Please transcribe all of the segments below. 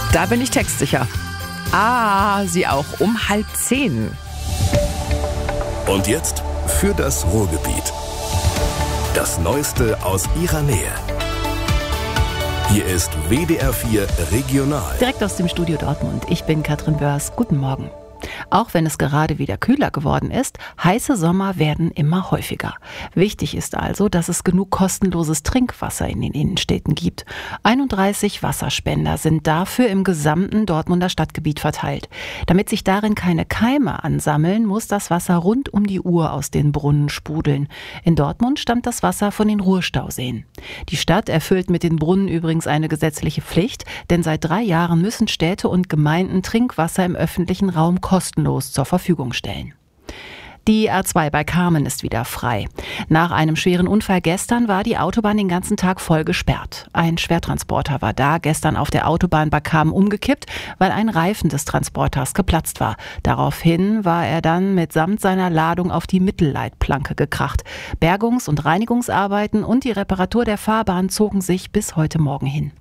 Da bin ich textsicher. Sie auch um 9:30. Und jetzt für das Ruhrgebiet. Das Neueste aus ihrer Nähe. Hier ist WDR 4 Regional. Direkt aus dem Studio Dortmund. Ich bin Katrin Börs. Guten Morgen. Auch wenn es gerade wieder kühler geworden ist, heiße Sommer werden immer häufiger. Wichtig ist also, dass es genug kostenloses Trinkwasser in den Innenstädten gibt. 31 Wasserspender sind dafür im gesamten Dortmunder Stadtgebiet verteilt. Damit sich darin keine Keime ansammeln, muss das Wasser rund um die Uhr aus den Brunnen sprudeln. In Dortmund stammt das Wasser von den Ruhrstauseen. Die Stadt erfüllt mit den Brunnen übrigens eine gesetzliche Pflicht, denn seit 3 Jahren müssen Städte und Gemeinden Trinkwasser im öffentlichen Raum kostenlos zur Verfügung stellen. Die A2 bei Kamen ist wieder frei. Nach einem schweren Unfall gestern war die Autobahn den ganzen Tag voll gesperrt. Ein Schwertransporter war gestern auf der Autobahn bei Kamen umgekippt, weil ein Reifen des Transporters geplatzt war. Daraufhin war er dann mitsamt seiner Ladung auf die Mittelleitplanke gekracht. Bergungs- und Reinigungsarbeiten und die Reparatur der Fahrbahn zogen sich bis heute Morgen hin.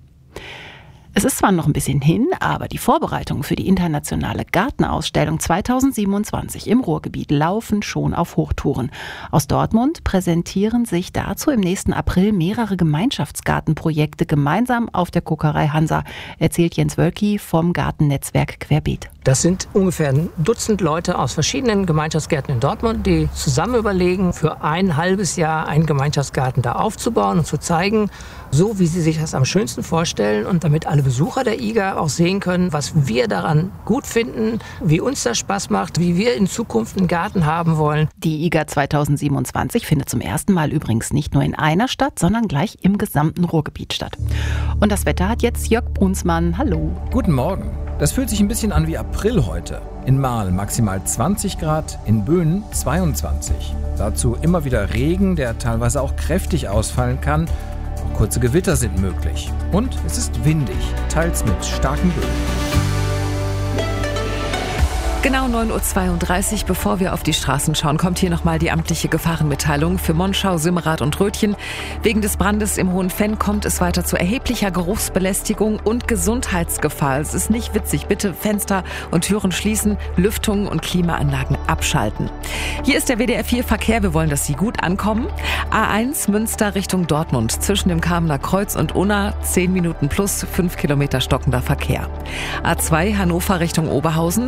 Es ist zwar noch ein bisschen hin, aber die Vorbereitungen für die internationale Gartenausstellung 2027 im Ruhrgebiet laufen schon auf Hochtouren. Aus Dortmund präsentieren sich dazu im nächsten April mehrere Gemeinschaftsgartenprojekte gemeinsam auf der Kokerei Hansa, erzählt Jens Wölki vom Gartennetzwerk Querbeet. Das sind ungefähr ein Dutzend Leute aus verschiedenen Gemeinschaftsgärten in Dortmund, die zusammen überlegen, für ein halbes Jahr einen Gemeinschaftsgarten da aufzubauen und zu zeigen, so wie sie sich das am schönsten vorstellen und damit alle Besucher der IGA auch sehen können, was wir daran gut finden, wie uns das Spaß macht, wie wir in Zukunft einen Garten haben wollen. Die IGA 2027 findet zum ersten Mal übrigens nicht nur in einer Stadt, sondern gleich im gesamten Ruhrgebiet statt. Und das Wetter hat jetzt Jörg Brunsmann. Hallo. Guten Morgen. Das fühlt sich ein bisschen an wie April heute. In Marl maximal 20 Grad, in Böen 22. Dazu immer wieder Regen, der teilweise auch kräftig ausfallen kann. Auch kurze Gewitter sind möglich. Und es ist windig, teils mit starken Böen. Genau 9:32 Uhr, bevor wir auf die Straßen schauen, kommt hier nochmal die amtliche Gefahrenmitteilung für Monschau, Simmerath und Rötchen. Wegen des Brandes im Hohenfenn kommt es weiter zu erheblicher Geruchsbelästigung und Gesundheitsgefahr. Es ist nicht witzig. Bitte Fenster und Türen schließen, Lüftungen und Klimaanlagen abschalten. Hier ist der WDR 4 Verkehr. Wir wollen, dass Sie gut ankommen. A1 Münster Richtung Dortmund. Zwischen dem Kamener Kreuz und Unna 10 Minuten plus 5 Kilometer stockender Verkehr. A2 Hannover Richtung Oberhausen.